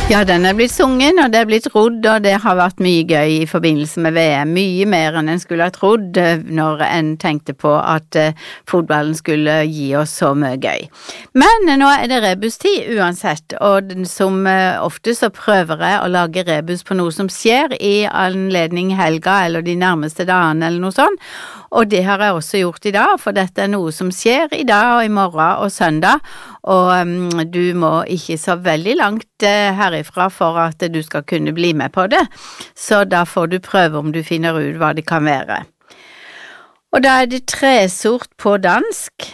Ja, den blitt sungen, og det blitt rodd, og det har vært mye gøy i forbindelse med VM. Mye mer enn en skulle ha trodd når en tenkte på at fotballen skulle gi oss så mye gøy. Men nå det rebustid uansett, og som ofte så prøver jeg å lage rebus på noe som skjer i anledning helga eller de nærmeste dagene eller noe sånt. Og det har jeg også gjort i dag, for dette noe som skjer i dag og i morgen og søndag, og du må ikke så veldig langt herifra for at du skal kunne bli med på det, så da får du prøve om du finner ut hva det kan være. Og da det tresort på dansk,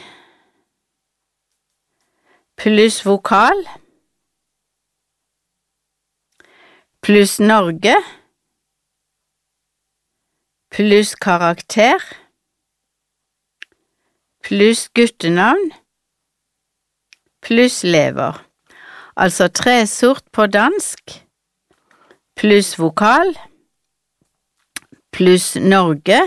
pluss vokal, pluss Norge, pluss karakter, pluss guttenavn, pluss lever. Altså tresort på dansk, pluss vokal, pluss Norge,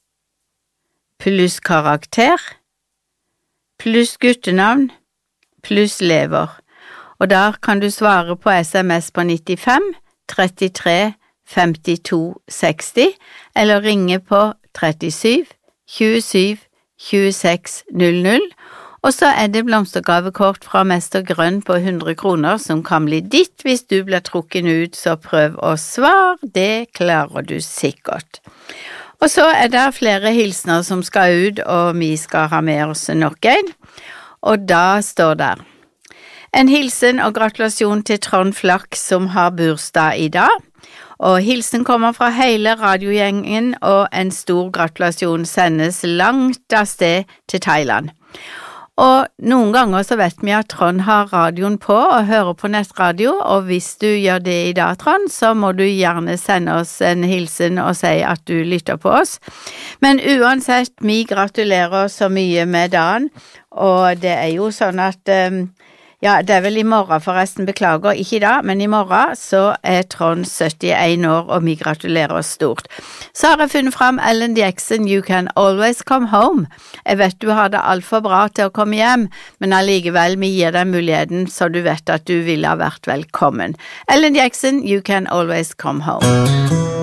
pluss karakter, pluss guttenavn, pluss lever. Og der kan du svare på SMS på 95 33 52 60, eller ringe på 37 27 26 00, og så det blomstergavekort fra Mester Grønn på 100 kroner som kan bli ditt hvis du blir trukken ut, så prøv å svare, det klarer du sikkert. Og så det flere hilsner som skal ut, og vi skal ha med oss nok en, og da står der: en hilsen og gratulasjon til Trond Flakk som har bursdag i dag. Og hilsen kommer fra hele radiogjengen, og en stor gratulasjon sendes langt av sted til Thailand. Og noen ganger så vet vi at Trond har radioen på og hører på nettradio, og hvis du gjør det i dag, Trond, så må du gjerne sende oss en hilsen og si at du lytter på oss. Men uansett, vi gratulerer så mye med dagen, og det jo sånn at ja, det vel i morgen forresten, beklager, ikke i dag, men i morgen så Trond 71 år, og vi gratulerer oss stort. Så har jeg funnet frem Alan Jackson, You Can Always Come Home. Jeg vet du har det alt for bra til å komme hjem, men allikevel vi gir deg muligheten, så du vet at du ville ha vært velkommen. Alan Jackson, You Can Always Come Home.